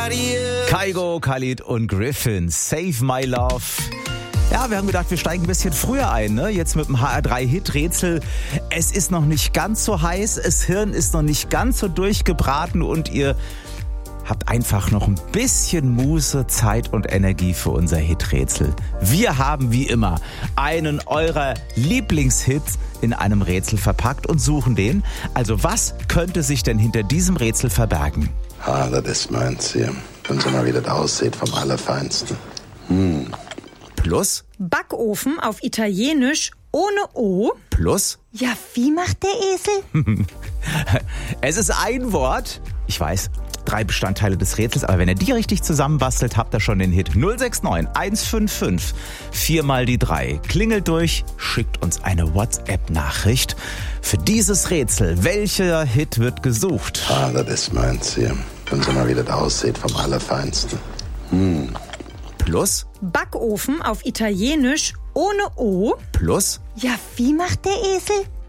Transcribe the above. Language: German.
Kygo, Khalid und Griffin, Save My Love. Ja, wir haben gedacht, wir steigen ein bisschen früher ein, ne? Jetzt mit dem HR3-Hit-Rätsel. Es ist noch nicht ganz so heiß, das Hirn ist noch nicht ganz so durchgebraten und ihr habt einfach noch ein bisschen Muße, Zeit und Energie für unser Hit-Rätsel. Wir haben wie immer einen eurer Lieblingshits in einem Rätsel verpackt und suchen den. Also was könnte sich denn hinter diesem Rätsel verbergen? Das ist meins hier. Wenn Sie mal, wie das aussieht, vom Allerfeinsten. Plus? Backofen auf Italienisch ohne O. Plus? Ja, wie macht der Esel? Es ist ein Wort. Ich weiß, 3 Bestandteile des Rätsels, aber wenn ihr die richtig zusammenbastelt, habt ihr schon den Hit. 069 155 4 mal die 3. Klingelt durch, schickt uns eine WhatsApp-Nachricht. Für dieses Rätsel, welcher Hit wird gesucht? Das ist meins hier. Wenn Sie mal, wie das aussieht, vom Allerfeinsten. Plus? Backofen auf Italienisch ohne O. Plus? Ja, wie macht der Esel?